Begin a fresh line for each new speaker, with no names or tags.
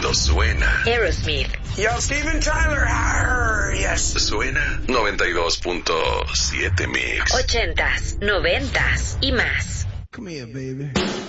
cuando suena.
Aerosmith.
Yo, Steven Tyler. Arr, yes.
Suena 92.7 Mix.
80s, 90s y más.
Come here, baby.